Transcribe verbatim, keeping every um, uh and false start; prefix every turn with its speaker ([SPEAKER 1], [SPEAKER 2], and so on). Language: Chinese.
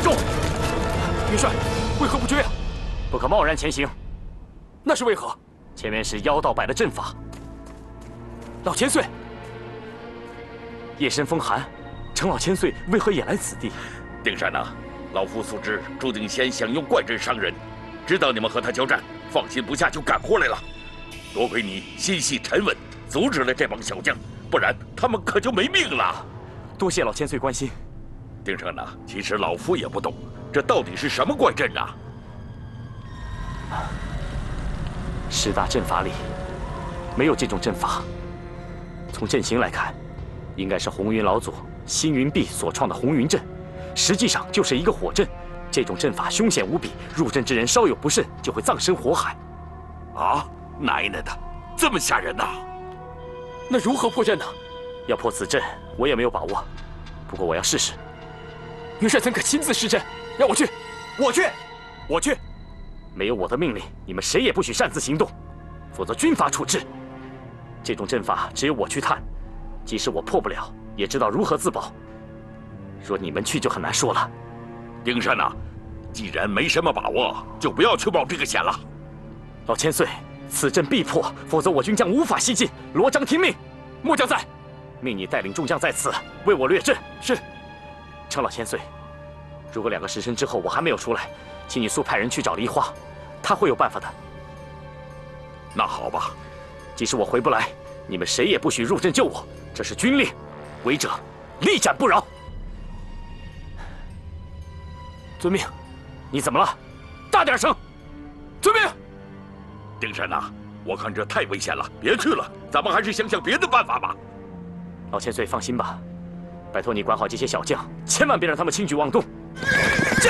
[SPEAKER 1] 动！元帅，为何不追啊？不可贸然前行。那是为何？前面是妖道摆的阵法。老千岁，夜深风寒，程老千岁为何也来此地？
[SPEAKER 2] 丁山呐，老夫素知朱定仙想用怪阵伤人，知道你们和他交战，放心不下就赶过来了。多亏你心细沉稳，阻止了这帮小将，不然他们可就没命了。
[SPEAKER 1] 多谢老千岁关心。
[SPEAKER 2] 丁山呐，其实老夫也不懂，这到底是什么怪阵啊？
[SPEAKER 1] 十大阵法里没有这种阵法。从阵型来看，应该是红云老祖星云壁所创的红云阵，实际上就是一个火阵。这种阵法凶险无比，入阵之人稍有不慎就会葬身火海。
[SPEAKER 2] 啊，奶奶的，这么吓人呐！
[SPEAKER 1] 那如何破阵呢？要破此阵，我也没有把握，不过我要试试。元帅怎可亲自施阵？让我去，我去，我去！没有我的命令，你们谁也不许擅自行动，否则军法处置。这种阵法只有我去探，即使我破不了，也知道如何自保。若你们去，就很难说了。
[SPEAKER 2] 丁山呐，既然没什么把握，就不要去冒这个险了。
[SPEAKER 1] 老千岁，此阵必破，否则我军将无法西进。罗章听命。末将在，命你带领众将在此为我掠阵。是。程老千岁，如果两个时辰之后我还没有出来，请你速派人去找梨花，他会有办法的。
[SPEAKER 2] 那好吧，
[SPEAKER 1] 即使我回不来，你们谁也不许入阵救我，这是军令，违者立斩不饶。遵命。你怎么了？大点声！遵命。
[SPEAKER 2] 丁山呐，我看这太危险了，别去了，咱们还是想想别的办法吧。
[SPEAKER 1] 老千岁放心吧，拜托你管好这些小将，千万别让他们轻举妄动。